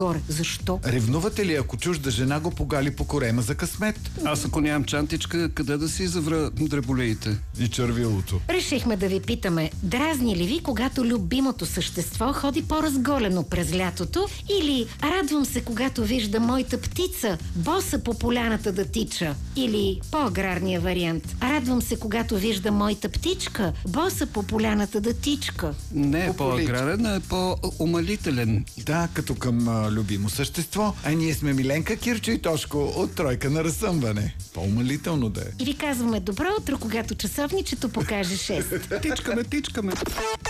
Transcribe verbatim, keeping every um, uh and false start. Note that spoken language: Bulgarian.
горе. Защо? Ревнувате ли, ако чужда жена го погали по корема за късмет? Аз ако нямам чантичка, къде да си завра дреболеите? И червилото. Решихме да ви питаме, дразни ли ви, когато любимото същество ходи по-разголено през лятото, или радвам се, когато вижда моята птица, боса по поляната да тича, или по-аграрния вариант, радвам се, когато вижда моята птичка, боса по поляната да тичка. Не е По по-аграрен, а е по-умалителен. Да, като към а, любимо същество. А ние сме Миленка, Кирчо и Тошко от Тройка на разсъмване. По-умалително да е. И ви казваме добро утро, когато часовничето покаже шест. Тичкаме, тичкаме.